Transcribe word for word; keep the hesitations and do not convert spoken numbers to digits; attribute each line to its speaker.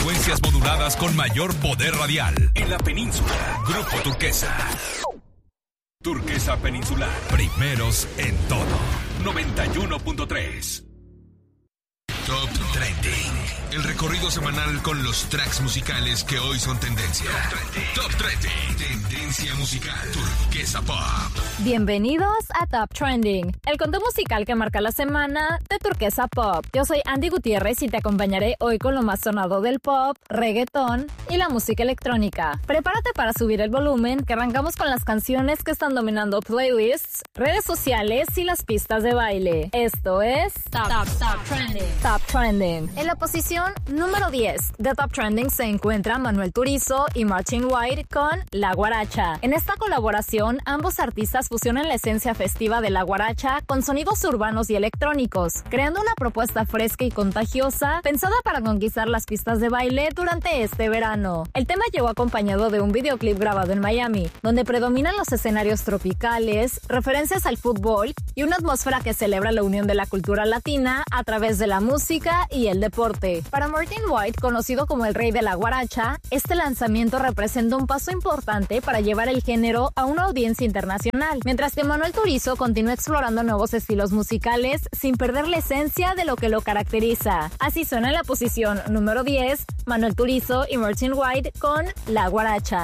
Speaker 1: frecuencias moduladas con mayor poder radial en la península. Grupo Turquesa. Turquesa Peninsular. Primeros en todo. noventa y uno punto tres. Top Trending. El recorrido semanal con los tracks musicales que hoy son tendencia. Top Trending. Tendencia musical. Turquesa Pop.
Speaker 2: Bienvenidos a Top Trending, el conteo musical que marca la semana de Turquesa Pop. Yo soy Andy Gutiérrez y te acompañaré hoy con lo más sonado del pop, reggaetón y la música electrónica. Prepárate para subir el volumen, que arrancamos con las canciones que están dominando playlists, redes sociales y las pistas de baile. Esto es Top, Top, Top Trending. Top Trending. En la posición número diez de Top Trending se encuentra Manuel Turizo y Martin White con La Guaracha. En esta colaboración, ambos artistas fusionan la esencia festiva de la guaracha con sonidos urbanos y electrónicos, creando una propuesta fresca y contagiosa pensada para conquistar las pistas de baile durante este verano. El tema llegó acompañado de un videoclip grabado en Miami, donde predominan los escenarios tropicales, referencias al fútbol y una atmósfera que celebra la unión de la cultura latina a través de la música y el deporte. Para Martin White, conocido como el rey de la guaracha, este lanzamiento representa un paso importante para llevar el género a una audiencia internacional, mientras que Manuel Turizo continúa explorando nuevos estilos musicales sin perder la esencia de lo que lo caracteriza. Así suena en la posición número diez, Manuel Turizo y Martin White con La Guaracha.